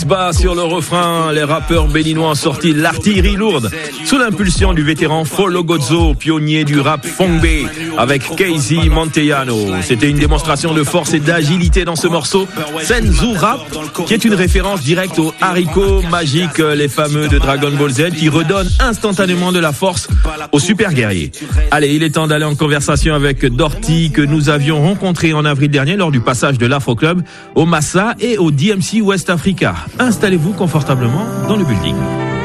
Bas sur le refrain, les rappeurs béninois ont sorti l'artillerie lourde sous l'impulsion du vétéran Folo Gozzo, pionnier du rap Fongbe, avec Casey Montellano. C'était une démonstration de force et d'agilité dans ce morceau, Senzu Rap, qui est une référence directe aux haricots magiques, les fameux de Dragon Ball Z, qui redonnent instantanément de la force aux super guerriers. Allez, il est temps d'aller en conversation avec Dorty, que nous avions rencontré en avril dernier lors du passage de l'Afro Club au Massa et au DMC West Africa. Installez-vous confortablement dans le building.